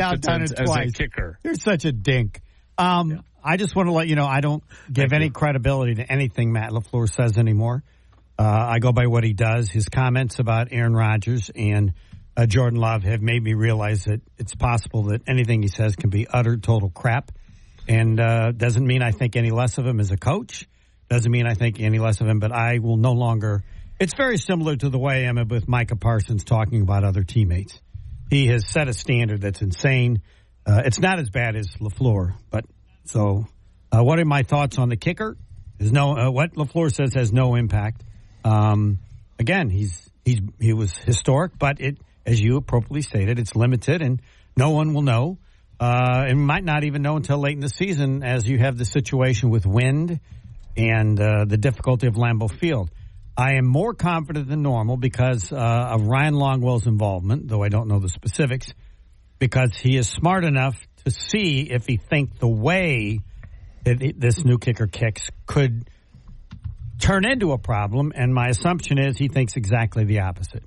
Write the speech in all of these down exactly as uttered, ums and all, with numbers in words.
now done it as twice. a kicker. You're such a dink. Um, yeah. I just want to let you know I don't give Thank any you. credibility to anything Matt LaFleur says anymore. Uh, I go by what he does. His comments about Aaron Rodgers and uh, Jordan Love have made me realize that it's possible that anything he says can be utter total crap. And uh, doesn't mean I think any less of him as a coach. Doesn't mean I think any less of him, but I will no longer. It's very similar to the way I am with Micah Parsons talking about other teammates. He has set a standard that's insane. Uh, it's not as bad as LaFleur, but so uh, what are my thoughts on the kicker? There's no uh, what LaFleur says has no impact. Um, again, he's he's he was historic, but it, as you appropriately stated, it's limited, and no one will know, uh, and might not even know until late in the season, as you have the situation with wind and uh, the difficulty of Lambeau Field. I am more confident than normal because uh, of Ryan Longwell's involvement, though I don't know the specifics, because he is smart enough to see if he thinks the way that this new kicker kicks could turn into a problem, and my assumption is he thinks exactly the opposite.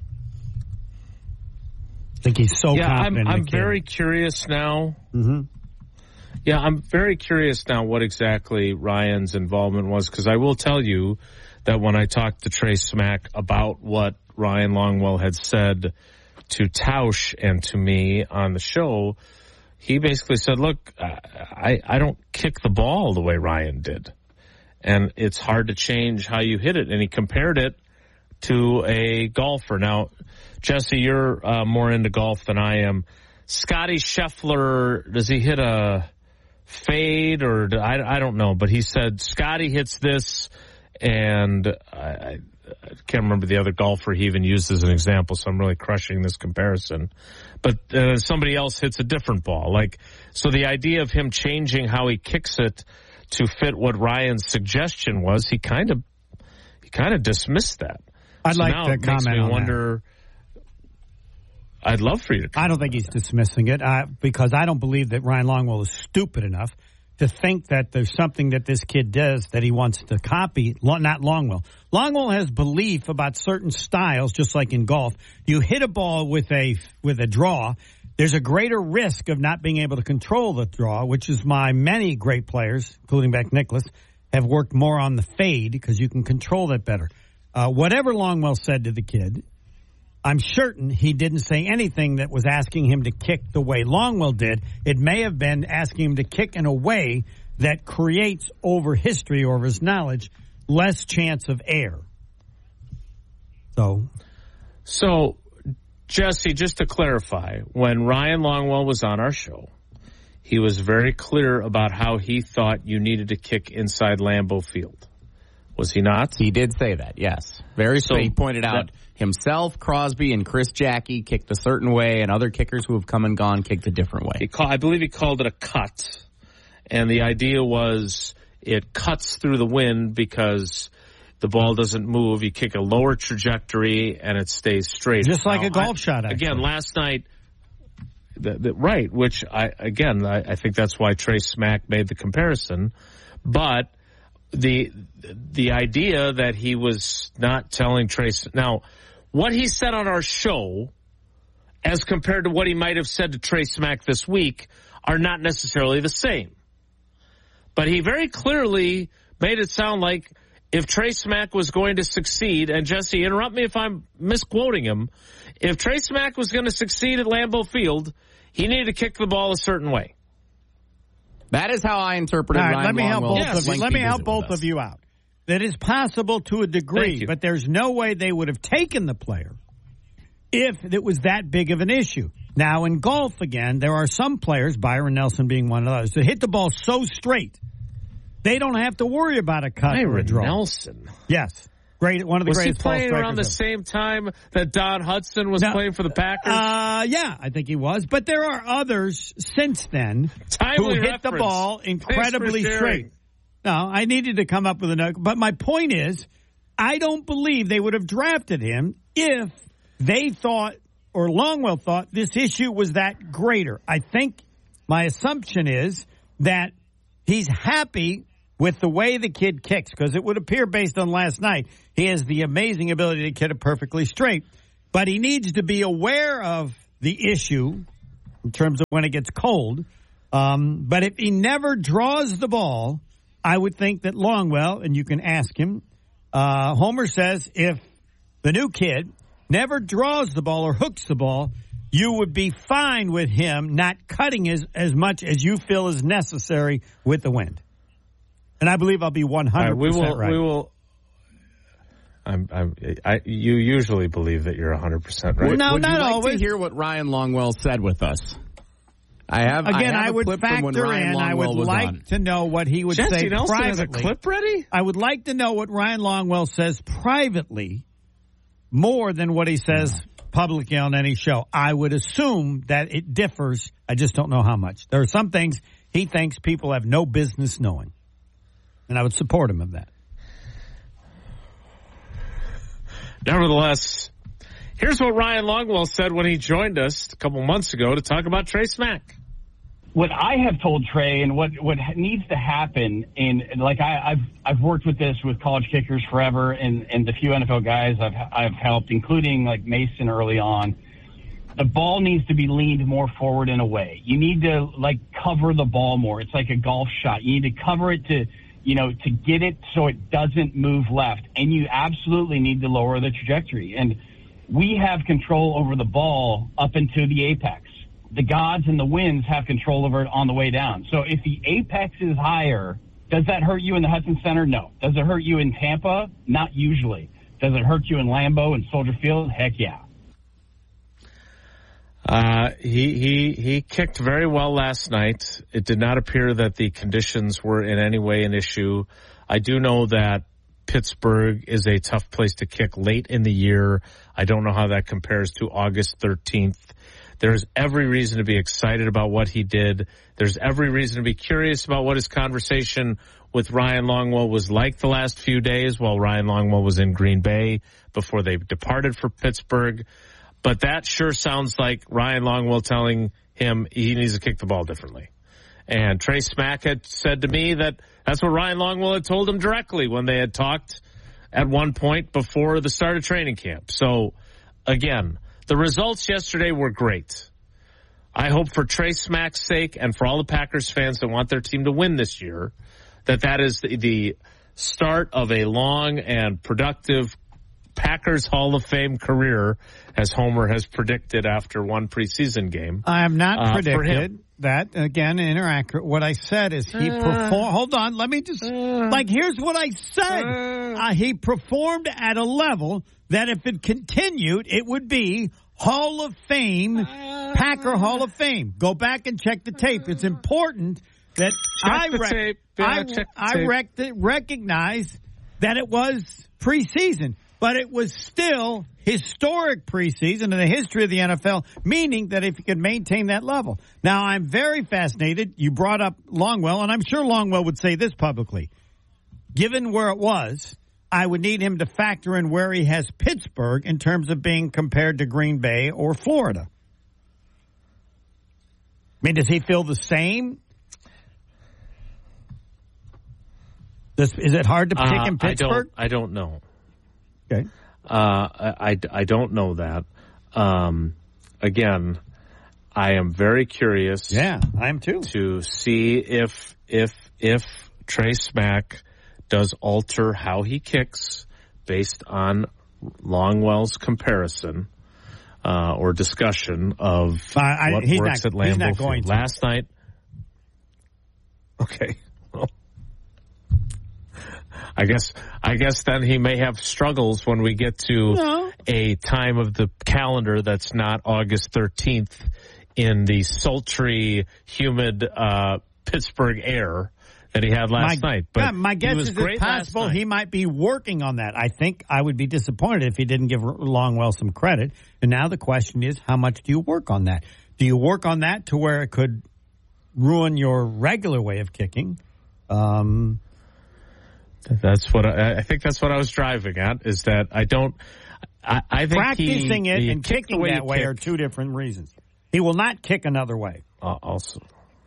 I think he's so yeah, confident. I'm, I'm in the very kid. curious now. Mm-hmm. Yeah, I'm very curious now what exactly Ryan's involvement was, because I will tell you that when I talked to Trey Smack about what Ryan Longwell had said to Tausch and to me on the show, he basically said, look, I, I don't kick the ball the way Ryan did. And it's hard to change how you hit it. And he compared it to a golfer. Now, Jesse, you're uh, more into golf than I am. Scotty Scheffler, does he hit a fade or I, I don't know, but he said Scotty hits this, and I, I can't remember the other golfer he even used as an example, so I'm really crushing this comparison. But uh, somebody else hits a different ball. Like, so the idea of him changing how he kicks it to fit what Ryan's suggestion was, he kind of he kind of dismissed that. I'd so like now to it comment makes me on wonder. That. I'd love for you to comment. I don't think he's that. dismissing it uh, because I don't believe that Ryan Longwell is stupid enough to think that there's something that this kid does that he wants to copy. Not Longwell. Longwell has belief about certain styles, just like in golf. You hit a ball with a with a draw, there's a greater risk of not being able to control the draw, which is why many great players, including Beck Nicklaus, have worked more on the fade because you can control that better. Uh, whatever Longwell said to the kid, I'm certain he didn't say anything that was asking him to kick the way Longwell did. It may have been asking him to kick in a way that creates, over history or over his knowledge, less chance of error. So, so Jesse, just to clarify, when Ryan Longwell was on our show, he was very clear about how he thought you needed to kick inside Lambeau Field. Was he not? He did say that, yes. Very so. He pointed out that, himself, Crosby, and Chris Jackie kicked a certain way, and other kickers who have come and gone kicked a different way. He call, I believe he called it a cut, and the idea was it cuts through the wind because the ball doesn't move. You kick a lower trajectory, and it stays straight. Just like now, a golf I, shot, actually. Again, last night, the, the, right, which, I again, I, I think that's why Trey Smack made the comparison, but the the idea that he was not telling Trace. Now, what he said on our show, as compared to what he might have said to Trey Smack this week, are not necessarily the same. But he very clearly made it sound like if Trey Smack was going to succeed, and Jesse, interrupt me if I'm misquoting him, if Trey Smack was going to succeed at Lambeau Field, he needed to kick the ball a certain way. That is how I interpreted All right, Ryan let me help Longwell. both yes, of you. Let me help both of you out. That is possible to a degree, but there's no way they would have taken the player if it was that big of an issue. Now, in golf, again, there are some players, Byron Nelson being one of those, that hit the ball so straight, they don't have to worry about a cut Byron or a draw. Nelson. Yes. Great, one of the was greatest he playing ball around the ever. same time that Don Hudson was no, playing for the Packers? Uh, yeah, I think he was. But there are others since then Timely who hit reference. the ball incredibly Thanks for straight. sharing. No, I needed to come up with a note. But my point is, I don't believe they would have drafted him if they thought, or Longwell thought, this issue was that greater. I think my assumption is that he's happy with the way the kid kicks, because it would appear based on last night, he has the amazing ability to kick it perfectly straight. But he needs to be aware of the issue in terms of when it gets cold. Um, but if he never draws the ball, I would think that Longwell, and you can ask him, uh, Homer says if the new kid never draws the ball or hooks the ball, you would be fine with him not cutting as, as much as you feel is necessary with the wind. And I believe I'll be one hundred percent right. We will, right. We will. I'm, I'm, I, you usually believe that you're one hundred percent right. Would, no, would not you like always. to hear what Ryan Longwell said with us? I have. Again, I, have I would a clip from when factor Ryan in. Longwell I would was like on. to know what he would Jesse say Nelson privately. has a clip ready? I would like to know what Ryan Longwell says privately more than what he says publicly on any show. I would assume that it differs. I just don't know how much. There are some things he thinks people have no business knowing. And I would support him of that. Nevertheless, here's what Ryan Longwell said when he joined us a couple months ago to talk about Trey Smack. What I have told Trey and what, what needs to happen in, like I, I've, I've worked with this with college kickers forever and, and the few N F L guys I've, I've helped, including like Mason early on. The ball needs to be leaned more forward and away. You need to like cover the ball more. It's like a golf shot. You need to cover it to, you know, to get it so it doesn't move left. And you absolutely need to lower the trajectory. And we have control over the ball up into the apex. The gods and the winds have control over it on the way down. So if the apex is higher, does that hurt you in the Hudson Center? No. Does it hurt you in Tampa? Not usually. Does it hurt you in Lambeau and Soldier Field? Heck yeah. Uh, he, he, he kicked very well last night. It did not appear that the conditions were in any way an issue. I do know that Pittsburgh is a tough place to kick late in the year. I don't know how that compares to August thirteenth. There's every reason to be excited about what he did. There's every reason to be curious about what his conversation with Ryan Longwell was like the last few days while Ryan Longwell was in Green Bay before they departed for Pittsburgh. But that sure sounds like Ryan Longwell telling him he needs to kick the ball differently. And Trey Smack had said to me that that's what Ryan Longwell had told him directly when they had talked at one point before the start of training camp. So, again, the results yesterday were great. I hope for Trey Smack's sake and for all the Packers fans that want their team to win this year, that that is the, the start of a long and productive Packers Hall of Fame career, as Homer has predicted after one preseason game. I have not uh, predicted that. Again, inaccurate. What I said is he uh, performed. Hold on. Let me just, uh, like, here's what I said. Uh, uh, he performed at a level that if it continued, it would be Hall of Fame, uh, Packer Hall of Fame. Go back and check the tape. It's important that I, rec- yeah, I, I rec- recognize that it was preseason. But it was still historic preseason in the history of the N F L, meaning that if you could maintain that level. Now, I'm very fascinated. You brought up Longwell, and I'm sure Longwell would say this publicly. Given where it was, I would need him to factor in where he has Pittsburgh in terms of being compared to Green Bay or Florida. I mean, does he feel the same? Does, is it hard to pick uh, in Pittsburgh? I don't, I don't know. Okay. Uh, I, I don't know that. Um, again, I am very curious. Yeah, I am too. To see if if if Trey Smack does alter how he kicks based on Longwell's comparison uh, or discussion of uh, I, what he's works not, at Lambeau he's not Field. going to. Last night. Okay. Well, I guess I guess then he may have struggles when we get to no. a time of the calendar that's not August thirteenth in the sultry, humid uh, Pittsburgh air that he had last my, night. But yeah, my guess is it's possible he might be working on that. I think I would be disappointed if he didn't give Longwell some credit. And now the question is, how much do you work on that? Do you work on that to where it could ruin your regular way of kicking? Um That's what I, I think. That's what I was driving at. Is that I don't. I, I think practicing he, it he and kicking way that way kick. are two different reasons. He will not kick another way. Uh, also,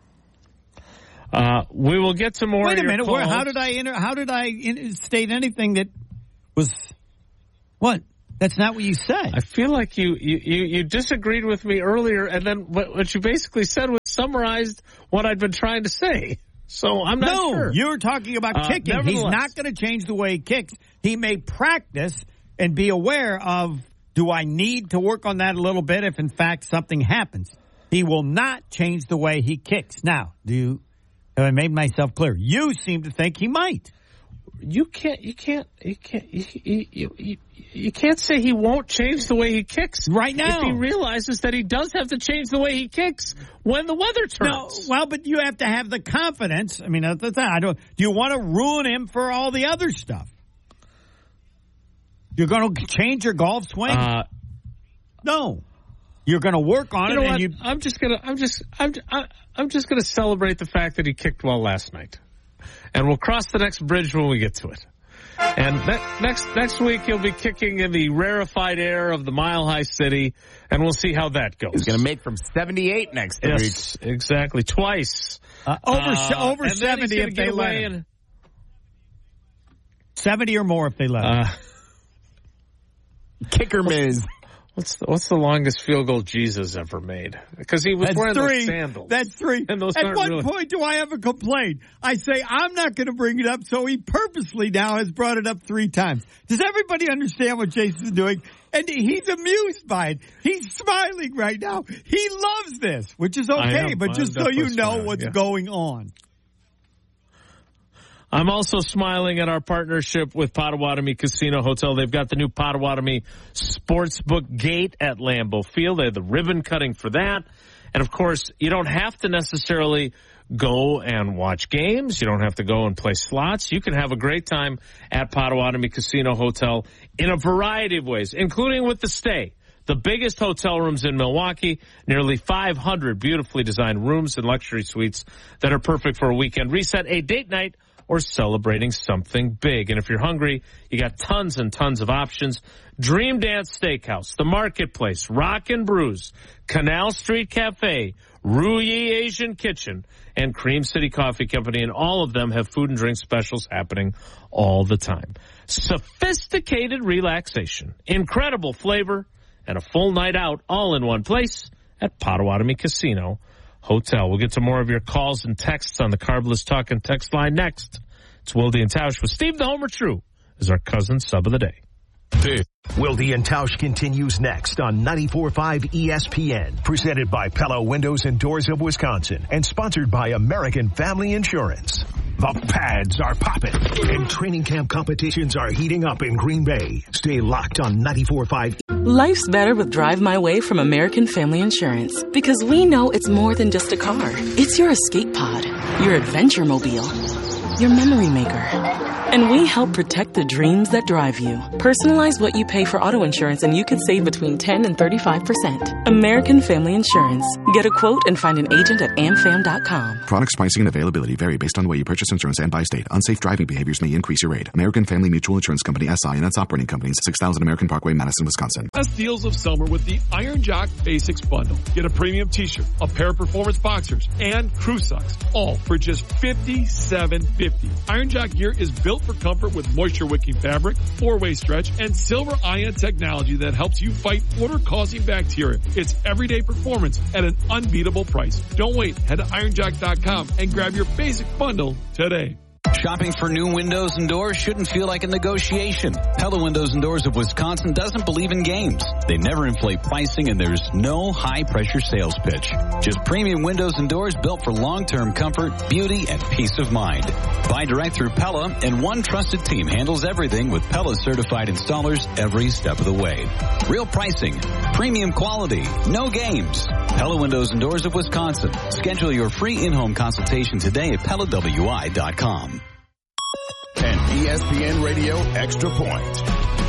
uh, we will get to more. Wait a minute. Where, how did I enter, How did I in, state anything that was what? That's not what you said. I feel like you, you, you, you disagreed with me earlier, and then what, what you basically said was summarized what I'd been trying to say. So I'm not no, sure. No, you're talking about uh, kicking. He's not going to change the way he kicks. He may practice and be aware of, do I need to work on that a little bit if, in fact, something happens? He will not change the way he kicks. Now, do you, have I made myself clear? You seem to think he might. You can't, you can't, you can't, you, you, you, you can't say he won't change the way he kicks right now. If he realizes that he does have to change the way he kicks when the weather turns. No, well, but you have to have the confidence. I mean, that's, I don't. Do you want to ruin him for all the other stuff? You're going to change your golf swing? Uh, no, you're going to work on you know it. What? And you. I'm just gonna. I'm just. I'm. I'm just gonna celebrate the fact that he kicked well last night. And we'll cross the next bridge when we get to it. And ne- next next week, he'll be kicking in the rarefied air of the Mile High City, and we'll see how that goes. He's going to make from seventy-eight next week. Yes, exactly. Twice. Uh, over uh, over seventy if they let him. And, seventy or more if they let him. Uh, Kicker Miz. What's the, what's the longest field goal Jesus ever made? Because he was That's wearing three. those sandals. That's three. And those At what really... point do I ever complain? I say, I'm not going to bring it up, so he purposely now has brought it up three times. Does everybody understand what Jason's doing? And he's amused by it. He's smiling right now. He loves this, which is okay, but just so you know smiling, what's yeah. going on. I'm also smiling at our partnership with Potawatomi Casino Hotel. They've got the new Potawatomi Sportsbook Gate at Lambeau Field. They have the ribbon cutting for that. And, of course, you don't have to necessarily go and watch games. You don't have to go and play slots. You can have a great time at Potawatomi Casino Hotel in a variety of ways, including with the stay. The biggest hotel rooms in Milwaukee, nearly five hundred beautifully designed rooms and luxury suites that are perfect for a weekend reset, a date night, or celebrating something big. And if you're hungry, you got tons and tons of options. Dream Dance Steakhouse, The Marketplace, Rock and Brews, Canal Street Cafe, Ruyi Asian Kitchen, and Cream City Coffee Company, and all of them have food and drink specials happening all the time. Sophisticated relaxation, incredible flavor, and a full night out all in one place at Potawatomi Casino Hotel. We'll get to more of your calls and texts on the Carbless Talk and Text line next. It's Wilde and Tausch with Steve the Homer True as our cousin sub of the day. Hey. Wilde and Tausch continues next on ninety-four point five E S P N, presented by Pella Windows and Doors of Wisconsin, and sponsored by American Family Insurance. The pads are popping, and training camp competitions are heating up in Green Bay. Stay locked on ninety-four point five. Life's better with Drive My Way from American Family Insurance, because we know it's more than just a car. It's your escape pod, your adventure mobile, your memory maker. And we help protect the dreams that drive you. Personalize what you pay for auto insurance and you could save between ten and thirty-five percent. American Family Insurance. Get a quote and find an agent at am fam dot com. Products, pricing, and availability vary based on the way you purchase insurance and by state. Unsafe driving behaviors may increase your rate. American Family Mutual Insurance Company, S I and its operating companies, six thousand American Parkway, Madison, Wisconsin. Best deals of summer with the Iron Jock Basics Bundle. Get a premium t-shirt, a pair of performance boxers, and crew socks, all for just fifty-seven fifty. Iron Jock gear is built for comfort with moisture-wicking fabric, four-way stretch, and silver ion technology that helps you fight odor-causing bacteria. It's everyday performance at an unbeatable price. Don't wait. Head to iron jock dot com and grab your basic bundle today. Shopping for new windows and doors shouldn't feel like a negotiation. Pella Windows and Doors of Wisconsin doesn't believe in games. They never inflate pricing, and there's no high-pressure sales pitch. Just premium windows and doors built for long-term comfort, beauty, and peace of mind. Buy direct through Pella, and one trusted team handles everything with Pella-certified installers every step of the way. Real pricing, premium quality, no games. Pella Windows and Doors of Wisconsin. Schedule your free in-home consultation today at Pella W I dot com. And E S P N Radio Extra Point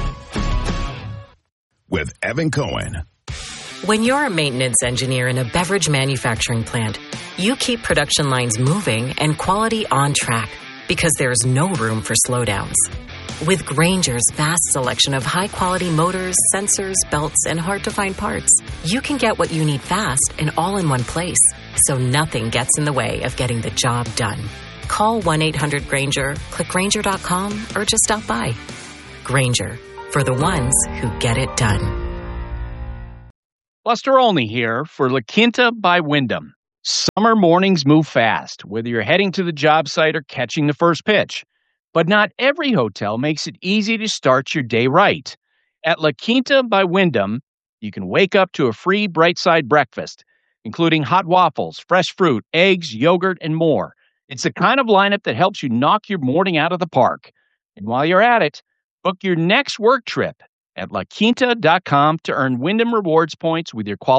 with Evan Cohen. When you're a maintenance engineer in a beverage manufacturing plant, you keep production lines moving and quality on track because there's no room for slowdowns. With Grainger's vast selection of high-quality motors, sensors, belts, and hard-to-find parts, you can get what you need fast and all in one place, so nothing gets in the way of getting the job done. Call one eight hundred Grainger, click Grainger dot com, or just stop by. Grainger, for the ones who get it done. Buster Olney here for La Quinta by Wyndham. Summer mornings move fast, whether you're heading to the job site or catching the first pitch. But not every hotel makes it easy to start your day right. At La Quinta by Wyndham, you can wake up to a free Bright Side breakfast, including hot waffles, fresh fruit, eggs, yogurt, and more. It's the kind of lineup that helps you knock your morning out of the park. And while you're at it, book your next work trip at la quinta dot com to earn Wyndham Rewards points with your quality